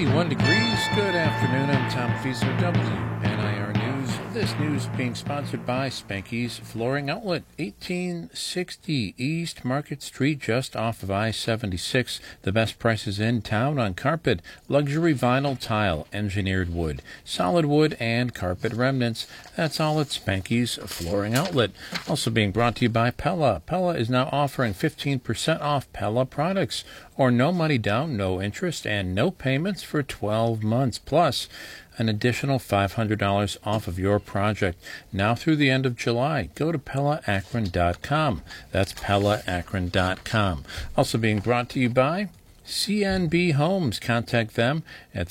31 degrees. Good afternoon. I'm Tom Fieser, WNIR News. This news being sponsored by Spanky's Flooring Outlet, 1860 East Market Street, just off of I-76. The best prices in town on carpet, luxury vinyl tile, engineered wood, solid wood, and carpet remnants. That's all at Spanky's Flooring Outlet. Also being brought to you by Pella. Pella is now offering 15% off Pella products, or no money down, no interest, and no payments for 12 months, plus an additional $500 off of your project now through the end of July. Go to PellaAkron.com. That's PellaAkron.com. Also being brought to you by CNB Homes. Contact them at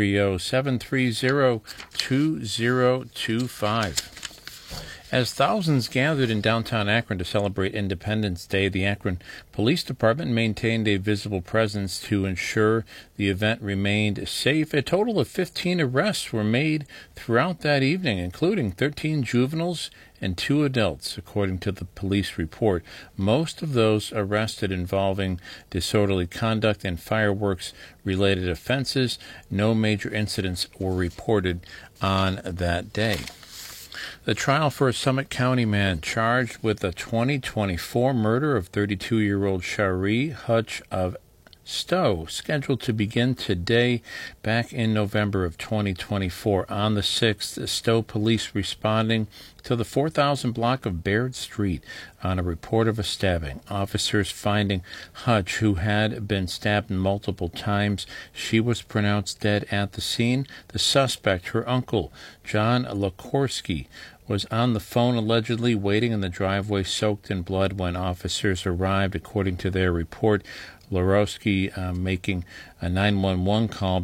330-730-2025. As thousands gathered in downtown Akron to celebrate Independence Day, the Akron Police Department maintained a visible presence to ensure the event remained safe. A total of 15 arrests were made throughout that evening, including 13 juveniles and 2 adults, according to the police report. Most of those arrested involving disorderly conduct and fireworks-related offenses. No major incidents were reported on that day. The trial for a Summit County man charged with the 2024 murder of 32-year-old Shari Hutch of Stowe, scheduled to begin today. Back in November of 2024, on the 6th, Stowe police responding to the 4000 block of Baird Street on a report of a stabbing. Officers finding Hutch, who had been stabbed multiple times. She was pronounced dead at the scene. The suspect, her uncle, John Lakorsky, was on the phone allegedly waiting in the driveway soaked in blood when officers arrived, according to their report. Larowski making a 911 call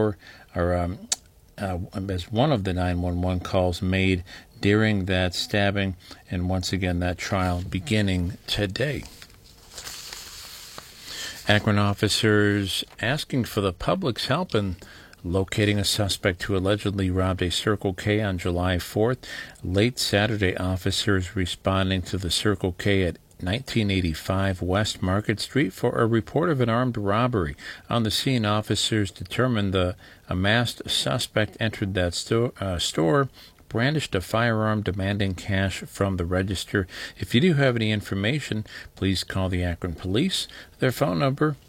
as one of the 911 calls made during that stabbing, and once again that trial beginning today. Akron officers asking for the public's help in locating a suspect who allegedly robbed a Circle K on July 4th. Late Saturday, officers responding to the Circle K at 1985 West Market Street for a report of an armed robbery. On the scene, officers determined the masked suspect entered that store, brandished a firearm, demanding cash from the register. If you do have any information, please call the Akron Police. Their phone number,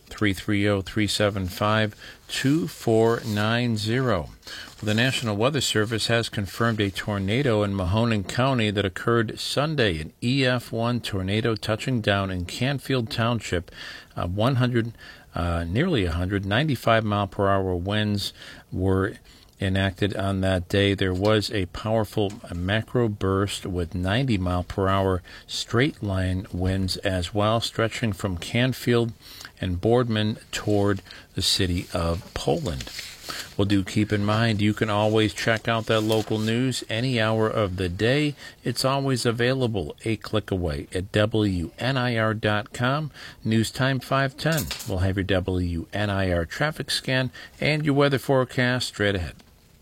330-375-2490. The National Weather Service has confirmed a tornado in Mahoning County that occurred Sunday. An EF1 tornado touching down in Canfield Township. Nearly 195-mile-per-hour winds were enacted on that day. There was a powerful macro burst with 90-mile-per-hour straight-line winds as well, stretching from Canfield and Boardman toward the city of Poland. Well, do keep in mind, you can always check out that local news any hour of the day. It's always available a click away at WNIR.com. News time 5:10. We'll have your WNIR traffic scan and your weather forecast straight ahead.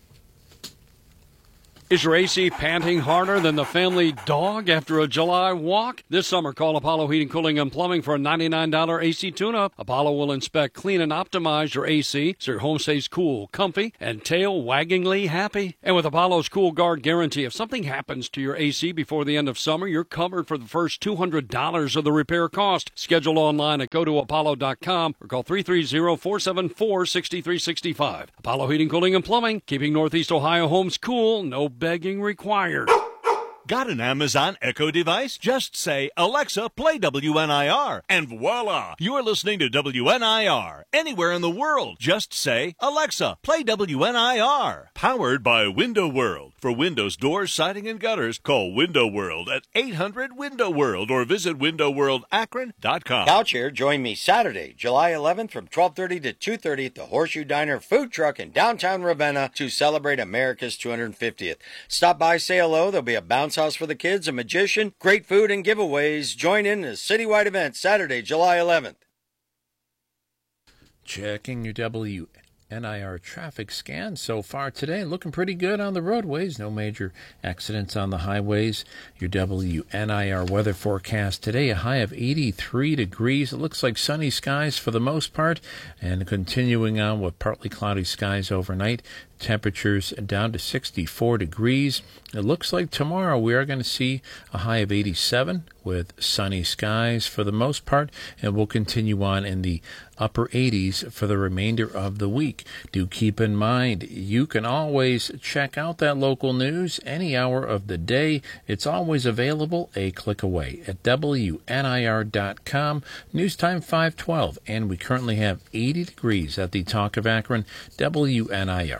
Is your AC panting harder than the family dog after a July walk? This summer, call Apollo Heating, Cooling, and Plumbing for a $99 AC tune-up. Apollo will inspect, clean, and optimize your AC so your home stays cool, comfy, and tail-waggingly happy. And with Apollo's Cool Guard guarantee, if something happens to your AC before the end of summer, you're covered for the first $200 of the repair cost. Schedule online at gotoapollo.com or call 330-474-6365. Apollo Heating, Cooling, and Plumbing, keeping Northeast Ohio homes cool, no begging required. Got an Amazon Echo device? Just say, Alexa, play WNIR, and voila! You're listening to WNIR. Anywhere in the world, just say, Alexa, play WNIR. Powered by Window World. For windows, doors, siding, and gutters, call Window World at 800-WINDOW-WORLD or visit windowworldakron.com. Couch here. Join me Saturday, July 11th from 12:30 to 2:30 at the Horseshoe Diner Food Truck in downtown Ravenna to celebrate America's 250th. Stop by, say hello. There'll be a bounce house for the kids, a magician, great food, and giveaways. Join in a citywide event Saturday, July 11th. Checking your WNIR NIR traffic scan so far today. Looking pretty good on the roadways. No major accidents on the highways. Your WNIR weather forecast today, a high of 83 degrees. It looks like sunny skies for the most part, and continuing on with partly cloudy skies overnight. Temperatures down to 64 degrees. It looks like tomorrow we are going to see a high of 87 with sunny skies for the most part, and we'll continue on in the upper 80s for the remainder of the week. Do keep in mind, you can always check out that local news any hour of the day. It's always available a click away at WNIR.com. News time 5:12, and we currently have 80 degrees at the Talk of Akron, WNIR.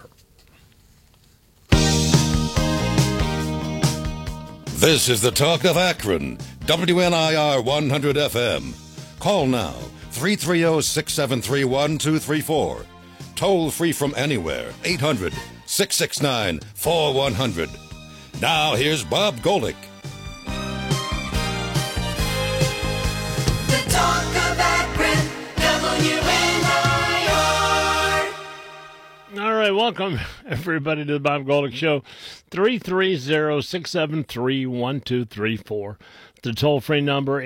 This is the Talk of Akron, WNIR 100 FM. Call now, 330-673-1234. Toll free from anywhere, 800-669-4100. Now here's Bob Golick. The Talk of Akron, WNIR. All right, welcome everybody to the Bob Golick Show. 330-673-1234. The toll-free number,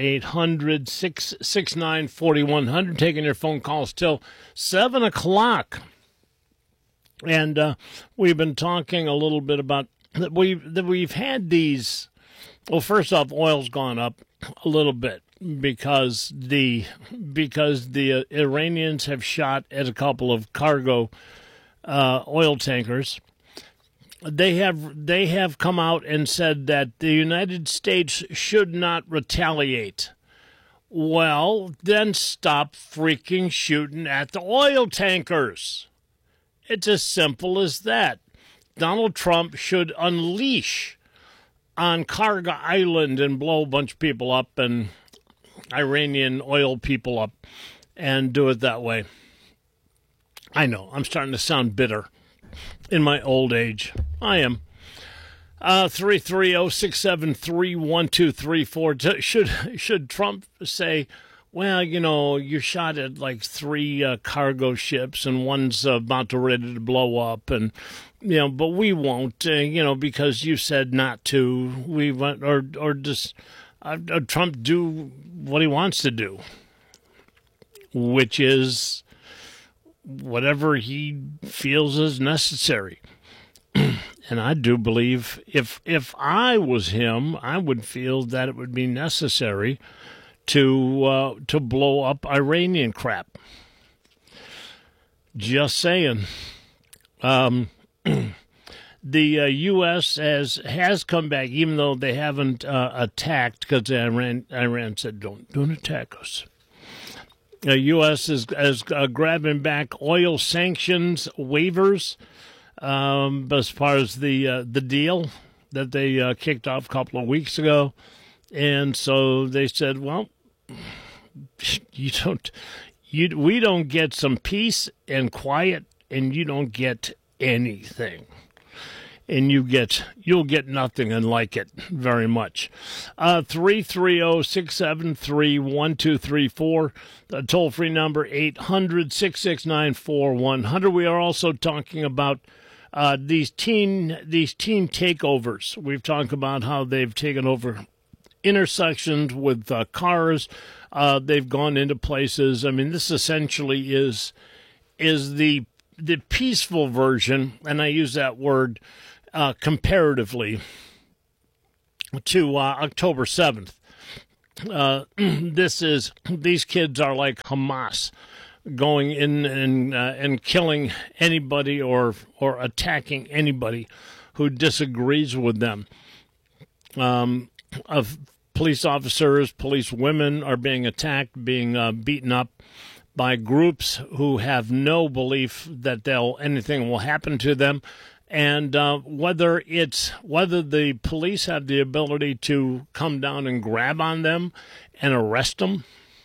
800-669-4100. Taking your phone calls till 7 o'clock. And we've been talking a little bit about that we've had these. Well, first off, oil's gone up a little bit because the Iranians have shot at a couple of cargo oil tankers. They have come out and said that the United States should not retaliate. Well, then stop freaking shooting at the oil tankers. It's as simple as that. Donald Trump should unleash on Karga Island and blow a bunch of people up and Iranian oil people up and do it that way. I know, I'm starting to sound bitter in my old age. I am. 330-673-1234. Should Trump say, well, you know, you shot at like 3 cargo ships and one's about to ready to blow up, and you know, but we won't, you know, because you said not to. We want, or just Trump do what he wants to do, which is whatever he feels is necessary. And I do believe if I was him, I would feel that it would be necessary to blow up Iranian crap. Just saying. The U.S. has come back, even though they haven't attacked, because Iran said, don't attack us. The U.S. is grabbing back oil sanctions waivers as far as the deal that they kicked off a couple of weeks ago. And so they said, well, we don't get some peace and quiet, and you don't get anything. And you'll get nothing and like it very much. 330-673-1234. The toll-free number, 800-669-4100. We are also talking about these teen takeovers. We've talked about how they've taken over intersections with cars. They've gone into places. I mean, this essentially is the peaceful version, and I use that word comparatively to October 7th. These kids are like Hamas, going in and killing anybody or attacking anybody who disagrees with them. Of police officers, police women are being attacked, being beaten up by groups who have no belief that anything will happen to them. And whether the police have the ability to come down and grab on them and arrest them,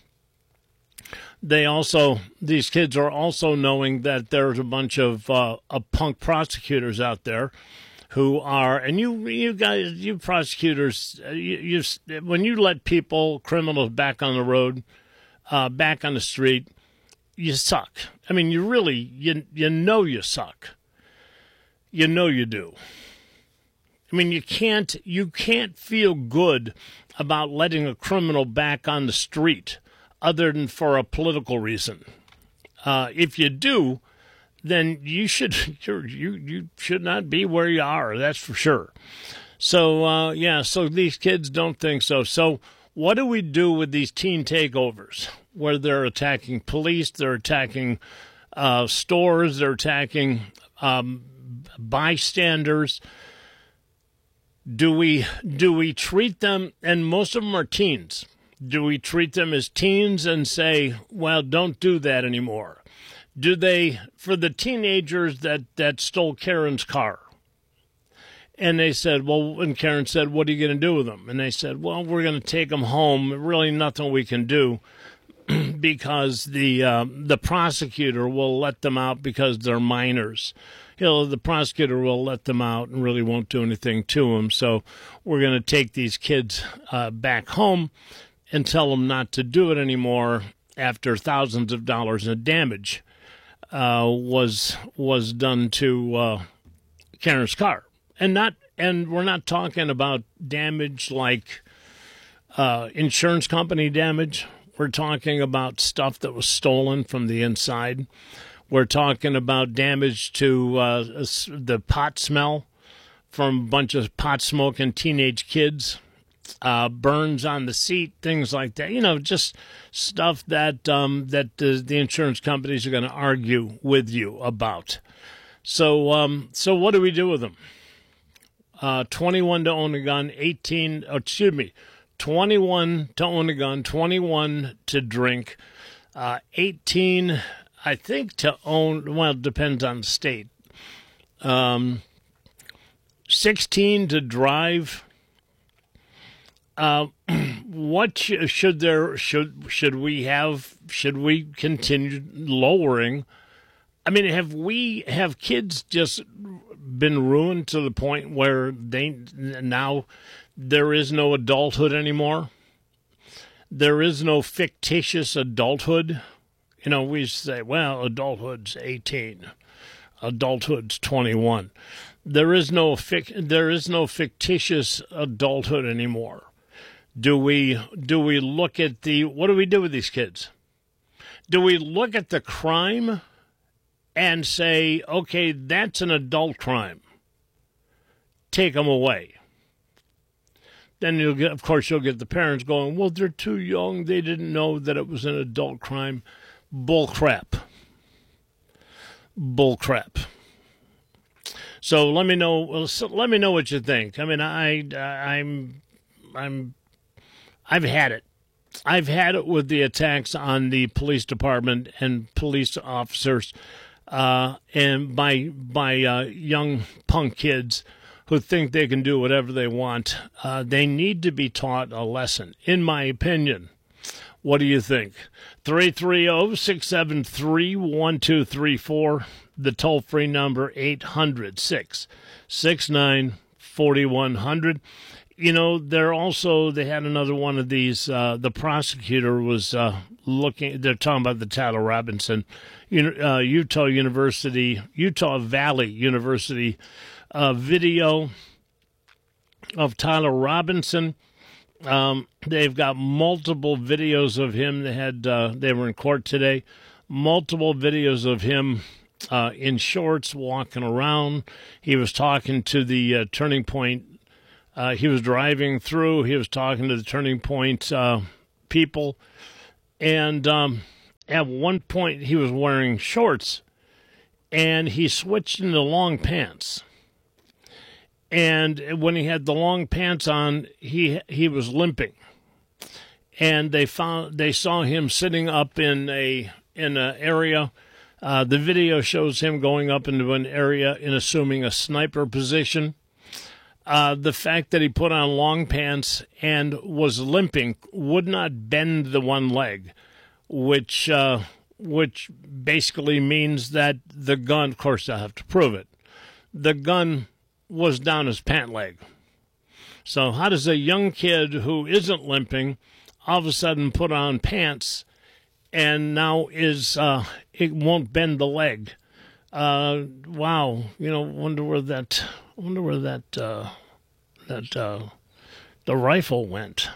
these kids are also knowing that there's a bunch of punk prosecutors out there who are, and you guys, you prosecutors, when you let criminals back on the road, back on the street, you suck. I mean, you really, you know you suck. You know you do. I mean, you can't feel good about letting a criminal back on the street other than for a political reason. If you do, then you should not be where you are. That's for sure. So so these kids don't think so. So what do we do with these teen takeovers where they're attacking police, they're attacking stores, they're attacking bystanders? Do we treat them, and most of them are teens, do we treat them as teens and say, well, don't do that anymore? Do they, for the teenagers that stole Karen's car, and they said, well, and Karen said, what are you going to do with them? And they said, well, we're going to take them home. Really nothing we can do because the prosecutor will let them out because they're minors. The prosecutor will let them out and really won't do anything to them. So we're going to take these kids back home and tell them not to do it anymore after thousands of dollars in damage was done to Karen's car. And we're not talking about damage like insurance company damage. We're talking about stuff that was stolen from the inside. We're talking about damage to the pot smell from a bunch of pot-smoking teenage kids, burns on the seat, things like that. Just stuff that the insurance companies are going to argue with you about. So what do we do with them? 21 to own a gun, 21 to own a gun, 21 to drink, 18, I think, to own, well, it depends on the state, 16 to drive. What should we continue lowering? I mean, have kids just been ruined to the point where now there is no adulthood anymore? There is no fictitious adulthood. We say, well, adulthood's 18, adulthood's 21. There is no fictitious adulthood anymore. Do we look at what do we do with these kids? Do we look at the crime and say, okay, that's an adult crime, take them away? Then you'll get the parents going, well, they're too young, they didn't know that it was an adult crime. Bull crap. So let me know what you think. I mean, I've had it. I've had it with the attacks on the police department and police officers, and by young punk kids who think they can do whatever they want. They need to be taught a lesson, in my opinion. What do you think? 330-673-1234. The toll-free number, 800-669-4100. They had another one of these. The prosecutor was they're talking about the Tyler Robinson, Utah Valley University video of Tyler Robinson. They've got multiple videos of him. They were in court today. Multiple videos of him in shorts walking around. He was talking to the Turning Point. He was driving through. He was talking to the Turning Point people. And at one point, he was wearing shorts, and he switched into long pants. And when he had the long pants on, he was limping. And they saw him sitting up in an area. The video shows him going up into an area and assuming a sniper position. The fact that he put on long pants and was limping, would not bend the one leg, which basically means that the gun, of course I'll have to prove it, the gun was down his pant leg. So how does a young kid who isn't limping all of a sudden put on pants and now is it won't bend the leg. Wow, wonder where that the rifle went.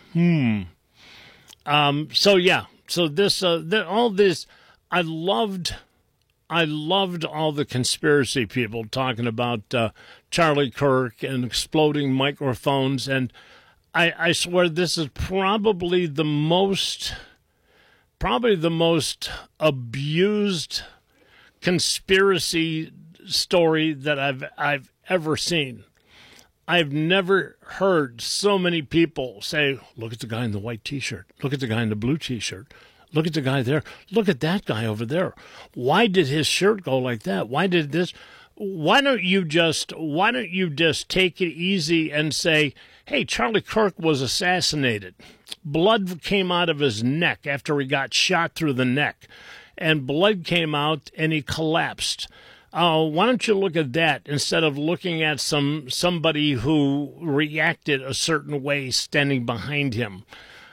So this all this, I loved all the conspiracy people talking about Charlie Kirk and exploding microphones, and I swear this is probably the most abused conspiracy story that I've ever seen. I've never heard so many people say, look at the guy in the white T-shirt. Look at the guy in the blue T-shirt. Look at the guy there. Look at that guy over there. Why did his shirt go like that? Why did this? Why don't you just take it easy and say, hey, Charlie Kirk was assassinated. Blood came out of his neck after he got shot through the neck. And blood came out and he collapsed. Why don't you look at that instead of looking at somebody who reacted a certain way standing behind him?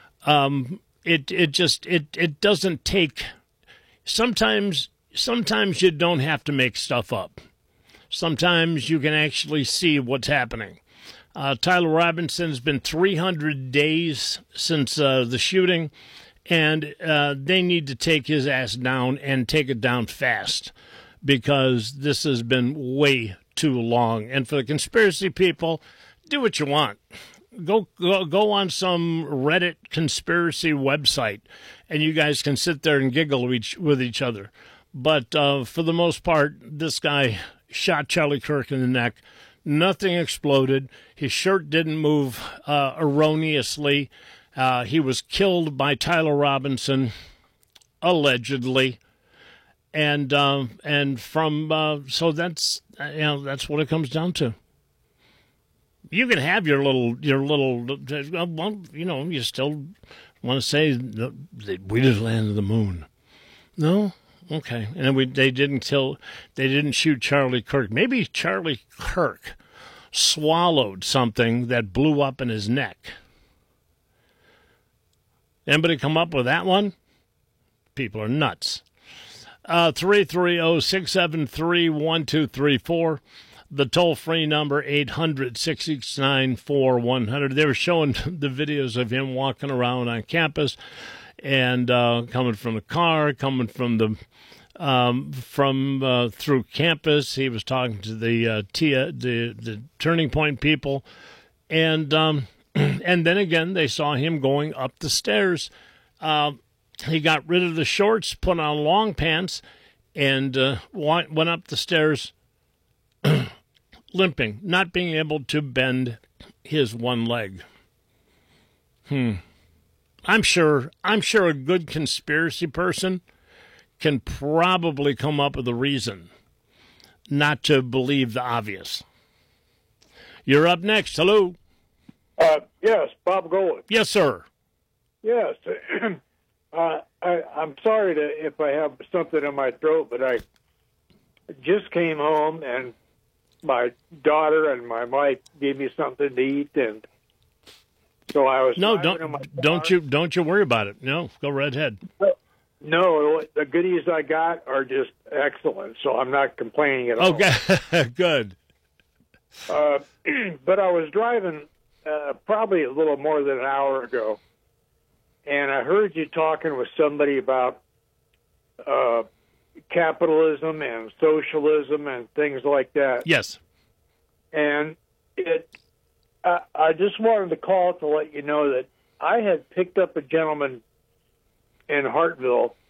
It doesn't take. Sometimes you don't have to make stuff up. Sometimes you can actually see what's happening. Tyler Robinson's been 300 days since the shooting, and they need to take his ass down and take it down fast, because this has been way too long. And for the conspiracy people, do what you want. Go on some Reddit conspiracy website, and you guys can sit there and giggle with each other. But for the most part, this guy shot Charlie Kirk in the neck. Nothing exploded. His shirt didn't move erroneously. He was killed by Tyler Robinson, allegedly. And from so that's what it comes down to. You can have your little you still want to say that we just landed the moon. No? Okay. And they didn't shoot Charlie Kirk. Maybe Charlie Kirk swallowed something that blew up in his neck. Anybody come up with that one? People are nuts. 330-673-1234. The toll-free number, 800-669-4100. They were showing the videos of him walking around on campus and coming from the car, coming from the through campus. He was talking to the Turning Point people, and then again they saw him going up the stairs. He got rid of the shorts, put on long pants, and went up the stairs limping, not being able to bend his one leg. I'm sure a good conspiracy person can probably come up with a reason not to believe the obvious. You're up next. Hello. Yes, Bob Gold. Yes, sir. Yes. I'm sorry if I have something in my throat, but I just came home and my daughter and my wife gave me something to eat, and so I was. No, don't you worry about it. No, go right ahead. No, the goodies I got are just excellent, so I'm not complaining at all. Okay, good. But I was driving probably a little more than an hour ago, and I heard you talking with somebody about capitalism and socialism and things like that. Yes. And I just wanted to call to let you know that I had picked up a gentleman in Hartville